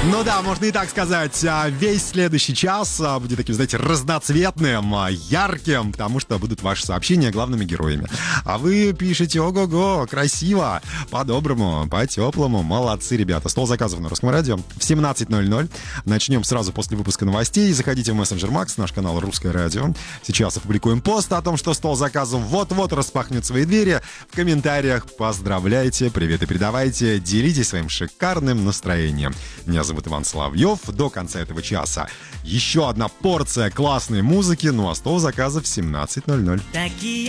Ну да, можно и так сказать. Весь следующий час будет таким, знаете, разноцветным, ярким, потому что будут ваши сообщения главными героями. А вы пишете: ого-го, красиво, по-доброму, по-теплому. Молодцы, ребята. Стол заказов на Русском радио в 17:00. Начнем сразу после выпуска новостей. Заходите в Messenger Max, наш канал Русское радио. Сейчас опубликуем пост о том, что стол заказов вот-вот распахнет свои двери. В комментариях поздравляйте, приветы передавайте, делитесь своим шикарным настроением. Меня зовут Иван Соловьев. До конца этого часа еще одна порция классной музыки. Ну а стол заказов в 17:00.